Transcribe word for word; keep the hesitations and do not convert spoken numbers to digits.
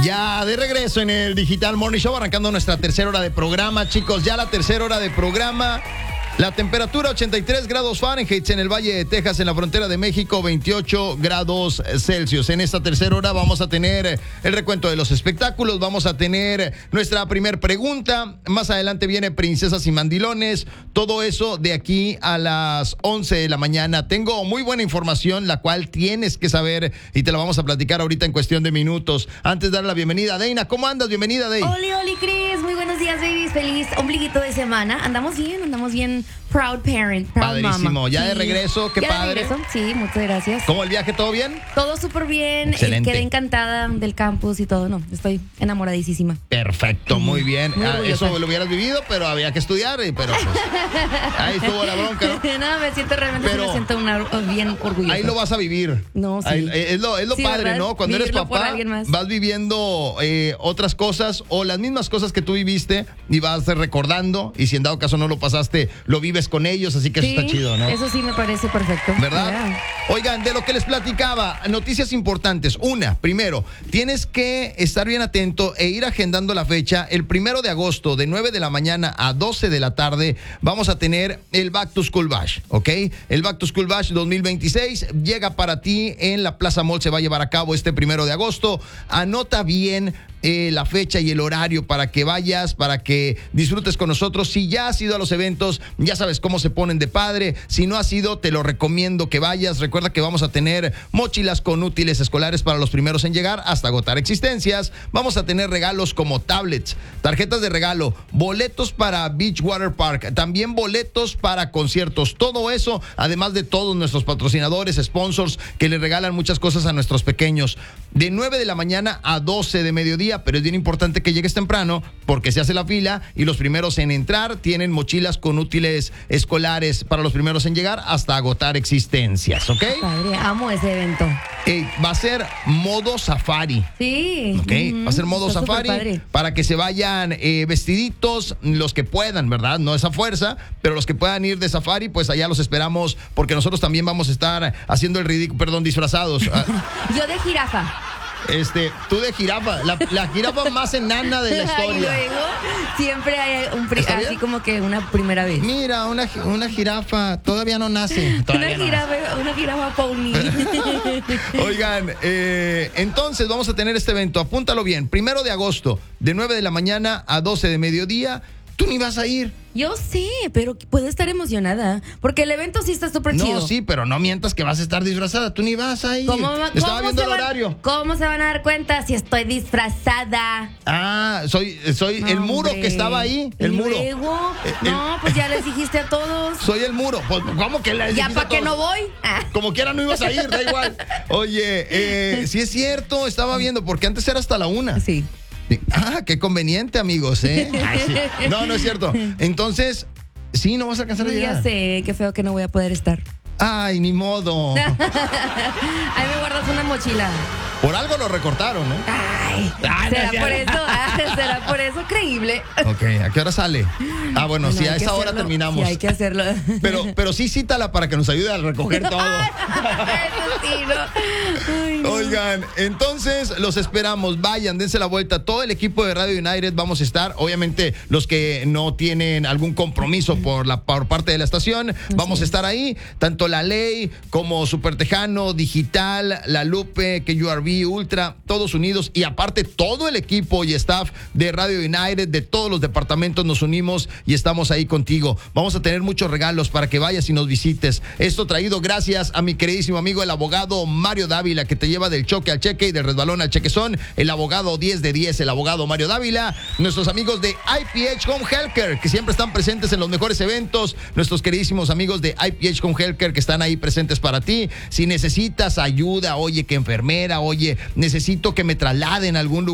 Ya de regreso en el Digital Morning Show, arrancando nuestra tercera hora de programa, chicos, ya la tercera hora de programa. La temperatura ochenta y tres grados Fahrenheit en el Valle de Texas, en la frontera de México, veintiocho grados Celsius. En esta tercera hora vamos a tener el recuento de los espectáculos, vamos a tener nuestra primer pregunta, más adelante viene Princesas y Mandilones, todo eso de aquí a las once de la mañana. Tengo muy buena información, la cual tienes que saber y te la vamos a platicar ahorita en cuestión de minutos. Antes de dar la bienvenida a Deina, ¿cómo andas? Bienvenida, Deina. Oli, oli, Cris, muy buenos días, babies, feliz ombliguito de semana. Andamos bien, andamos bien. Proud parent, proud Padrísimo, mama. ya Sí. de regreso, qué ¿Ya padre. De regreso? Sí, muchas gracias. ¿Cómo el viaje? ¿Todo bien? Todo súper bien, Excelente. eh, quedé encantada del campus y todo, no, estoy enamoradísima. Perfecto, muy bien. Muy Ah, orgullosa. eso lo hubieras vivido, pero había que estudiar, y- pero pues, ahí estuvo la bronca, ¿no? No, me siento realmente, Pero- sí me siento una, bien orgullosa. Ahí lo vas a vivir. No, sí. Ahí- es lo, es lo Sí, padre, ¿verdad? ¿no? Cuando eres Vivirlo por papá, alguien más. vas viviendo eh, otras cosas o las mismas cosas que tú viviste y vas recordando, y si en dado caso no lo pasaste, lo vives con ellos, así que Sí, eso está chido, ¿no? Eso sí me parece perfecto. ¿Verdad? Yeah. Oigan, de lo que les platicaba, noticias importantes. Una, primero, tienes que estar bien atento e ir agendando la fecha. El primero de agosto, de nueve de la mañana a doce de la tarde, vamos a tener el Back to School Bash, ¿ok? El Back to School Bash dos mil veintiséis llega para ti en la Plaza Mall, se va a llevar a cabo este primero de agosto. Anota bien Eh, la fecha y el horario para que vayas, para que disfrutes con nosotros. Si ya has ido a los eventos, ya sabes cómo se ponen de padre. Si no has ido, te lo recomiendo que vayas. Recuerda que vamos a tener mochilas con útiles escolares para los primeros en llegar hasta agotar existencias. Vamos a tener regalos como tablets, tarjetas de regalo, boletos para Beach Water Park, también boletos para conciertos. Todo eso, además de todos nuestros patrocinadores, sponsors, que le regalan muchas cosas a nuestros pequeños. De nueve de la mañana a doce de mediodía, pero es bien importante que llegues temprano porque se hace la fila y los primeros en entrar tienen mochilas con útiles escolares para los primeros en llegar hasta agotar existencias, ¿ok? Padre, amo ese evento. Eh, va a ser modo safari. Sí. Ok, Ujú. va a ser modo Está safari superpadre. para que se vayan eh, vestiditos, los que puedan, ¿verdad? No es a fuerza, pero los que puedan ir de safari, pues allá los esperamos porque nosotros también vamos a estar haciendo el ridículo, perdón, disfrazados. Ah, Yo de jirafa. Este, tú de jirafa, la, la jirafa más enana de la Y historia. luego siempre hay un pri- ¿Está bien? así como que una primera vez. Mira, una, ji- una jirafa todavía no nace. Una Todavía no jirafa, una jirafa pony. Oigan, eh, entonces vamos a tener este evento, apúntalo bien, primero de agosto, de nueve de la mañana a doce de mediodía. Tú ni vas a ir. Yo sé, pero puedo estar emocionada. Porque el evento sí está súper chido. No, sí, pero no mientas que vas a estar disfrazada. Tú ni vas a ir. ¿Cómo, va- Estaba cómo viendo se el van- horario. ¿Cómo se van a dar cuenta si estoy disfrazada? Ah, soy, soy el muro Hombre. que estaba ahí. El ¿Y muro. luego? Eh, No, el- pues ya les dijiste a todos. Soy el muro. Pues, ¿cómo que le ¿Ya dijiste para a qué todos? no voy? Ah. Como quiera no ibas a ir, da igual. Oye, eh, sí es cierto, estaba viendo, porque antes era hasta la una. Sí. Sí. Ah, qué conveniente, amigos, ¿eh? Ay, sí. No, no es cierto. Entonces, sí, no vas a alcanzar a Ya llegar. sé, qué feo que no voy a poder estar. Ay, ni modo. Ahí me guardas una mochila. Por algo lo recortaron, ¿no? Ay, Ay, no ¿será es cierto. por eso? Ah, ¿será por eso? Creíble. Ok, ¿a qué hora sale? Ah, bueno, Bueno, sí, a hay que esa hora hacerlo. terminamos. Sí, hay que hacerlo. Pero, pero sí cítala para que nos ayude a recoger todo. Eso sí, no. Ay, no. Oigan, entonces los esperamos, vayan, dense la vuelta. Todo el equipo de Radio United vamos a estar. Obviamente, los que no tienen algún compromiso por la por parte de la estación, vamos a estar ahí. Tanto La Ley como Super Tejano, Digital, La Lupe, que U R B, Ultra, todos unidos. Y aparte, todo el equipo y staff de Radio United, de todos los departamentos, nos unimos y estamos ahí contigo. Vamos a tener muchos regalos para que vayas y nos visites. Esto traído gracias a mi queridísimo amigo, el abogado Mario Dávila, que te lleva del choque al cheque y del resbalón al chequezón. El abogado diez de diez, el abogado Mario Dávila. Nuestros amigos de I P H Home Healthcare, que siempre están presentes en los mejores eventos. Nuestros queridísimos amigos de I P H Home Healthcare, que están ahí presentes para ti. Si necesitas ayuda, oye, que enfermera, oye, necesito que me trasladen a algún lugar.